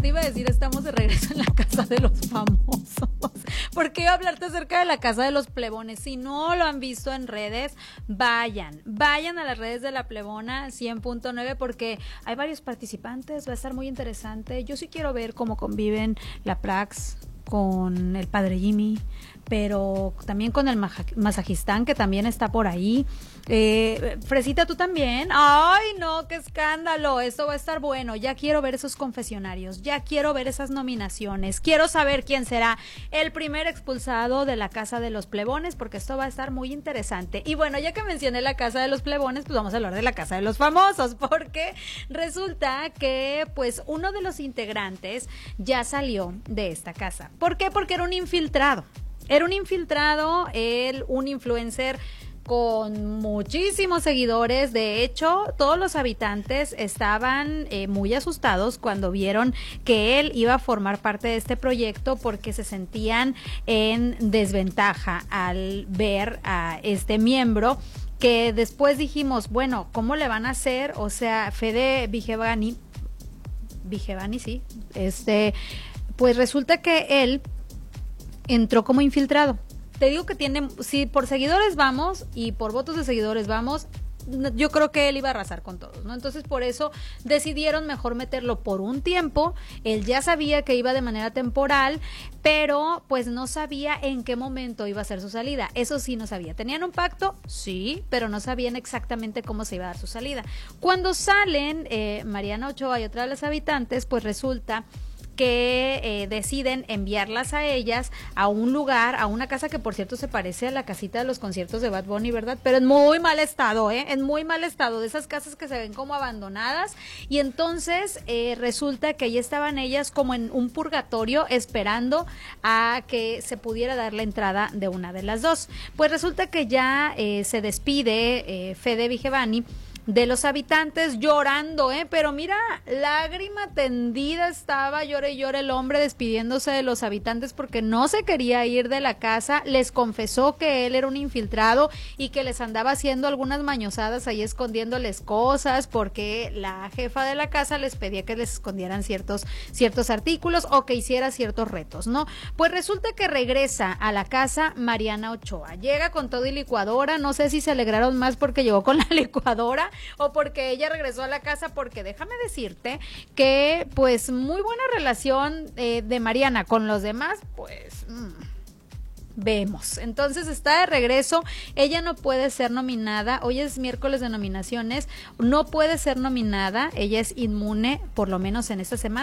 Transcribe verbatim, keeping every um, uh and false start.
iba a decir, estamos de regreso en la casa de los famosos. ¿Por qué hablarte acerca de la casa de los plebones? Si no lo han visto en redes, vayan, vayan a las redes de la Plebona cien punto nueve porque hay varios participantes, va a estar muy interesante. Yo sí quiero ver cómo conviven la Prax con el padre Jimmy, pero también con el Mazajistán, que también está por ahí. Eh, Fresita, ¿tú también? ¡Ay, no, qué escándalo! Esto va a estar bueno. Ya quiero ver esos confesionarios, ya quiero ver esas nominaciones, quiero saber quién será el primer expulsado de la Casa de los Plebones, porque esto va a estar muy interesante. Y bueno, ya que mencioné la Casa de los Plebones, pues vamos a hablar de la Casa de los Famosos, porque resulta que, pues, uno de los integrantes ya salió de esta casa. ¿Por qué? Porque era un infiltrado. Era un infiltrado, él, un influencer con muchísimos seguidores. De hecho, todos los habitantes estaban eh, muy asustados cuando vieron que él iba a formar parte de este proyecto, porque se sentían en desventaja al ver a este miembro, que después dijimos, bueno, ¿cómo le van a hacer? O sea, Fede Vigevani, Vigevani, sí, este, pues resulta que él entró como infiltrado. Te digo que tiene, si por seguidores vamos y por votos de seguidores vamos, yo creo que él iba a arrasar con todos, ¿no? Entonces, por eso decidieron mejor meterlo por un tiempo. Él ya sabía que iba de manera temporal, pero pues no sabía en qué momento iba a ser su salida. Eso sí, no sabía. ¿Tenían un pacto? Sí, pero no sabían exactamente cómo se iba a dar su salida. Cuando salen eh, Mariana Ochoa y otra de las habitantes, pues resulta que eh, deciden enviarlas a ellas a un lugar, a una casa que por cierto se parece a la casita de los conciertos de Bad Bunny, ¿verdad? Pero en muy mal estado, ¿eh? En muy mal estado, de esas casas que se ven como abandonadas. Y entonces eh, resulta que ahí estaban ellas como en un purgatorio esperando a que se pudiera dar la entrada de una de las dos. Pues resulta que ya eh, se despide eh, Fede Vigevani de los habitantes llorando, ¿eh? Pero mira, lágrima tendida estaba, llore y llore el hombre despidiéndose de los habitantes porque no se quería ir de la casa. Les confesó que él era un infiltrado y que les andaba haciendo algunas mañosadas ahí escondiéndoles cosas, porque la jefa de la casa les pedía que les escondieran ciertos, ciertos artículos o que hiciera ciertos retos, ¿no? Pues resulta que regresa a la casa Mariana Ochoa, llega con todo y licuadora. No sé si se alegraron más porque llegó con la licuadora o porque ella regresó a la casa, porque déjame decirte que pues muy buena relación eh, de Mariana con los demás, pues mmm, vemos. Entonces está de regreso, ella no puede ser nominada, hoy es miércoles de nominaciones, no puede ser nominada, ella es inmune por lo menos en esta semana.